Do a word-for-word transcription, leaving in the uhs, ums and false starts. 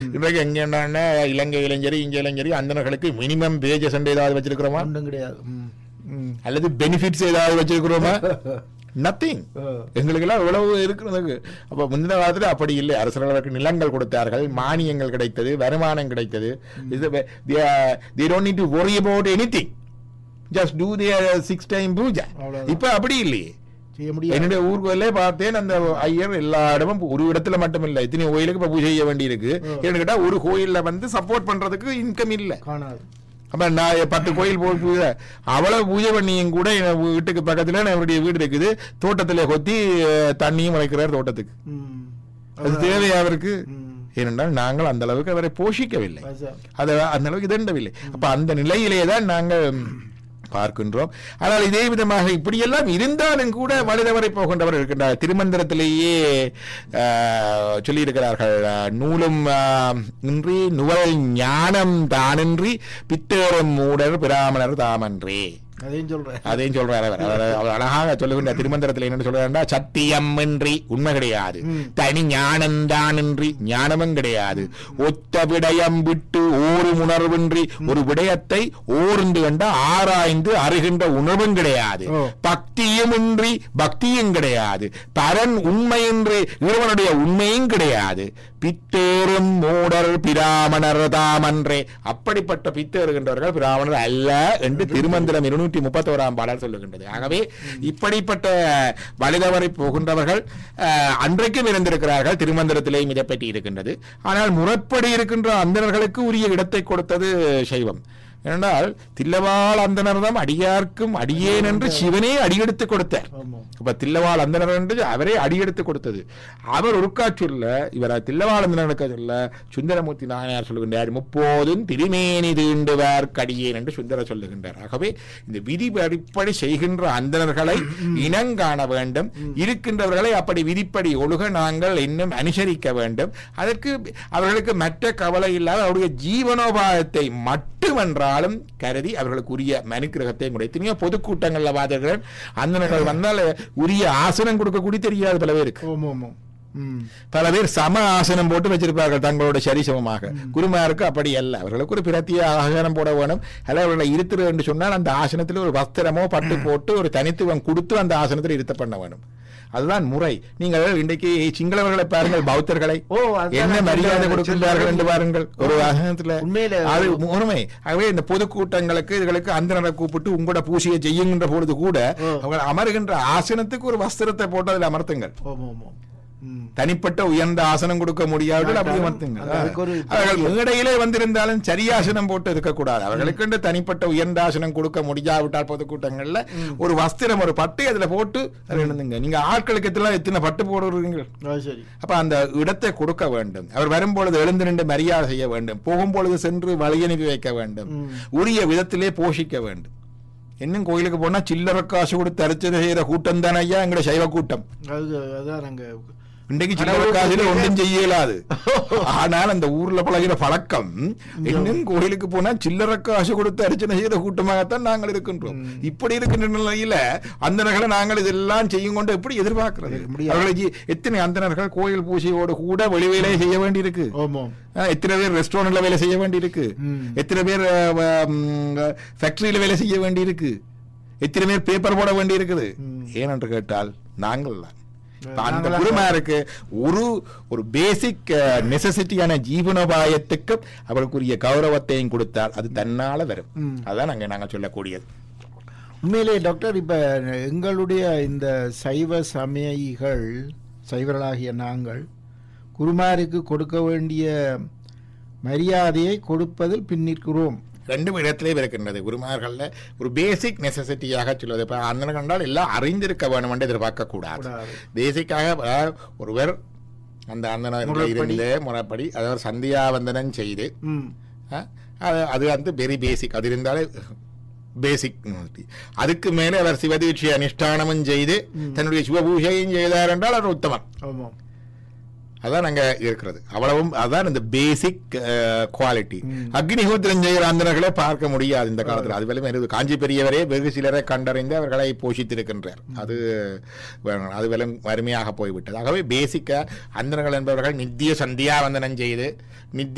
இன்றைக்கு எங்கன்னா இலங்கையிலும் சரி இங்கேயும் சரி அந்தனர்களுக்கு மினிமம் வேஜஸ் ஏதாவது வச்சிருக்கிறோமா? கிடையாது. அல்லது பெனிஃபிட்ஸ் ஏதாவது வச்சிருக்கிறோமா? நத்திங். எங்களுக்கு எல்லாம் இவ்வளவு இருக்கிறது. அப்ப முந்தின காலத்துல அப்படி இல்லை. அரசர்களுக்கு நிலங்கள் கொடுத்தார்கள், மானியங்கள் கிடைத்தது, வருமானம் கிடைத்தது. They don't need to worry about anything. Just do their six time பூஜை. இப்ப அப்படி இல்லையே. என்னுடைய ஊர்வலே பார்த்தேன், அந்த ஐயர் எல்லா இடமும் ஒரு இடத்துல மட்டும் இல்ல, இத்தனை கோயிலுக்கு இப்ப பூஜை செய்ய வேண்டி இருக்கு. ஏன்னு கேட்டா ஒரு கோயில்ல வந்து சப்போர்ட் பண்றதுக்கு இன்கம் இல்ல. அப்ப நான் பத்து கோயில் போய் பூஜை அவ்வளவு பூஜை பண்ணியும் கூட வீட்டுக்கு பக்கத்துல என்னுடைய வீடு இருக்குது, தோட்டத்துல கொத்தி தண்ணியும் வளைக்கிறார் தோட்டத்துக்கு. அது தேவையா அவருக்கு? ஏனென்றால் நாங்கள் அந்த அளவுக்கு அவரை போஷிக்கவில்லை, அதை அந்த அளவுக்கு இதண்டவில்லை. அப்ப அந்த நிலையிலே தான் நாங்கள் பார்க்கின்றோம். ஆனால் இதே விதமாக இப்படியெல்லாம் இருந்தாலும் கூட வழிதவரை போகின்றவர் இருக்கின்றார். திருமந்திரத்திலேயே சொல்லியிருக்கிறார்கள், நூலும் இன்றி நுவல் ஞானம் தானின்றி பித்தேறும் மூடர் பிராமணர் தாமன்றே. அதையும் சொல்றாரு அதையும் சொல்றாரு அவர் அவர் அழகாக சொல்லுகின்ற திருமந்திரத்தில் என்ன சொல்றாருன்னா, சத்தியம் இன்றி உண்மை கிடையாது, தனி ஞானம்தான் இன்றி ஞானமும் கிடையாது, ஒத்த விடயம் விட்டு ஓரு உணர்வின்றி ஒரு விடயத்தை ஓர்ந்து கண்ட ஆராய்ந்து அறிகின்ற உணர்வும் கிடையாது, பக்தியும் இன்றி பக்தியும் கிடையாது, பரன் உண்மையின்றி இறைவனுடைய உண்மையும் கிடையாது, பித்தேறும் மூடர் பிராமணர் தாமன்றே. அப்படிப்பட்ட பித்தேறுகின்றவர்கள் பிராமணர் அல்ல என்று திருமந்திரம் இருநூற்றி முப்பத்தி ஓராம் பாடல் சொல்லுகின்றது. ஆகவே இப்படிப்பட்ட வழிதவரை போகின்றவர்கள் அன்றைக்கும் இருந்திருக்கிறார்கள், திருமந்திரத்திலேயும் இதை பற்றி இருக்கின்றது. ஆனால் முறைப்படி இருக்கின்ற அந்தணர்களுக்கு உரிய இடத்தை கொடுத்தது சைவம். ஏனென்றால் தில்லவாள் அந்தனர் தான் அடியார்க்கும் அடியேன் என்று சிவனே அடியெடுத்து கொடுத்தார். அப்ப தில்லவாள் அந்தனர் என்று அவரே அடியெடுத்து கொடுத்தது. அவர் ஒருக்கா சொல்ல, இவர் தில்லவாள் அந்தனருக்கா சொல்ல, சுந்தரமூர்த்தி நாயனார் சொல்லுகின்றார், முப்போதும் திருமேனி தீண்டுவார் கடியேன் என்று சுந்தர சொல்லுகின்றார். ஆகவே இந்த விதி அடிப்படை செய்கின்ற அந்தணர்களை இனங்காண வேண்டும், இருக்கின்றவர்களை அப்படி விதிப்படி ஒழுக நாங்கள் இன்னும் அனுசரிக்க வேண்டும். அதற்கு அவர்களுக்கு மற்ற கவலை இல்லாத அவருடைய ஜீவனோபாயத்தை மட்டுமென்றால் கருதி அவர்களுக்கு உரிய மனுக்கிரகத்தை எத்தனையோ பொதுக்கூட்டங்கள்ல வாதர்கள் அந்தனர்கள் வந்தால் உரிய ஆசனம் கொடுக்க கூடி தெரியாது பல பேருக்கு. பல பேர் சம ஆசனம் போட்டு வச்சிருப்பார்கள் தங்களோட சரிசமமாக. குருமாருக்கு அப்படி அல்ல, அவர்களுக்கு ஒரு பிரத்திய ஆசனம் போட வேணும். அல்ல அவர்களை இருத்துரு என்று சொன்னால் அந்த ஆசனத்தில் ஒரு வஸ்திரமோ பட்டு போட்டு ஒரு தனித்துவம் கொடுத்து அந்த ஆசனத்தில் இருத்த பண்ண வேணும். அதுதான் முறை. நீங்கள் இன்றைக்கு சிங்களவர்களை பாருங்கள், பௌத்தர்களை என்ன மரியாதை கொடுக்கின்றார்கள் என்று பாருங்கள். ஒரு ஆசனத்துல அது உண்மை. ஆகவே இந்த பொதுக்கூட்டங்களுக்கு இதுகளுக்கு அந்தனரை கூப்பிட்டு உங்களோட பூசையை செய்யுகின்ற பொழுது கூட அவங்க அமருகின்ற ஆசனத்துக்கு ஒரு வஸ்திரத்தை போட்டு அதில் அமர்த்துங்கள். தனிப்பட்ட உயர்ந்த ஆசனம் கொடுக்க முடியாது, அப்படி அமர்த்துங்கள். அவர்கள் மேடையிலே வந்திருந்தாலும் சரியாசனம் போட்டு இருக்கக்கூடாது. அவர்களுக்கு தனிப்பட்ட உயர்ந்த ஆசனம் கொடுக்க முடியாவிட்டால் பொதுக்கூட்டங்கள்ல ஒரு வஸ்திரம் ஒரு பட்டு அதுல போட்டு எழுந்துங்க. நீங்க ஆட்களுக்கு எத்தனை எத்தனை பட்டு போடுறீங்க. அப்ப அந்த இடத்தை கொடுக்க வேண்டும். அவர் வரும்பொழுது எழுந்து நின்று மரியாதை செய்ய வேண்டும், போகும்பொழுது சென்று வழி அனுப்பி வைக்க வேண்டும், உரிய விதத்திலே போஷிக்க வேண்டும். இன்னும் கோயிலுக்கு போனா சில்லறை காசு கொடுத்து அரிச்சனை செய்யற கூட்டம் தானே ஐயா எங்கட சைவ கூட்டம். இன்றைக்கு சில்லறை காசுல ஒன்றும் செய்ய இயலாது. ஆனால் அந்த ஊர்ல பழகிற பழக்கம் இன்னும் கோயிலுக்கு போனா சில்லறை காசு கொடுத்து அர்ச்சனை செய்யற கூட்டமாகத்தான் நாங்கள் இருக்கின்றோம். இப்படி இருக்கின்ற நிலையில அந்தனர்களை நாங்கள் இதெல்லாம் செய்யும் கொண்டு எப்படி எதிர்பார்க்கிறது? அவர்களுக்கு எத்தனை அந்தனர்கள் கோயில் பூஜையோடு கூட வெளி வேலையை செய்ய வேண்டி இருக்கு, எத்தனை பேர் ரெஸ்டாரண்ட்ல வேலை செய்ய வேண்டி இருக்கு, எத்தனை பேர் ஃபேக்டரியில வேலை செய்ய வேண்டி இருக்கு, எத்தனை பேர் பேப்பர் போட வேண்டி இருக்குது. ஏனென்று கேட்டால் நாங்கள் அந்த குருமாருக்கு ஒரு ஒரு பேசிக் நெசசிட்டியான ஜீவனோபாயத்துக்கு அவர்களுக்குரிய கௌரவத்தையும் கொடுத்தால் அது தன்னால வரும். அதான் நாங்க நாங்க சொல்லக்கூடியது. உண்மையிலே டாக்டர், இப்ப எங்களுடைய இந்த சைவ சமயிகள் சைவர்களாகிய நாங்கள் குருமாருக்கு கொடுக்க வேண்டிய மரியாதையை கொடுப்பதில் பின்னிற்கிறோம். ரெண்டு இடத்திலே இருக்கின்றது. குருமார்கள்ல ஒரு பேசிக் நெசசிட்டியாக சொல்வது, இப்போ அந்த கண்டால் எல்லாம் அறிந்திருக்க வேணும் என்று எதிர்பார்க்க கூடாது. பேசிக்காக ஒருவர் அந்த அந்த இருந்து முறைப்படி அதாவது சந்தியாவந்தனம் செய்து அது வந்து வெரி பேசிக், அது இருந்தாலே பேசிக். அதுக்கு மேலே அவர் சிவதீட்சை அனுஷ்டானமும் செய்து தன்னுடைய சிவபூஷையும் செய்தார் என்றால் அவர் உத்தமம். அதான் அங்க இருக்கிறது. அவ்வளவும் அதான் இந்த பேசிக் குவாலிட்டி. அக்னிஹோத்திரம் செய்கிற அந்தனர்களை பார்க்க முடியாது இந்த காலத்தில். அது வெறும் காஞ்சி பெரியவரே வெகு சிலரை கண்டறிந்து அவர்களை போஷித்திருக்கின்றார். அது அது வெறும் வறுமையாக போய்விட்டது. ஆகவே பேசிக்கா அந்தனர்கள் என்பவர்கள் நித்திய சந்தியாவந்தனம் செய்து நித்திய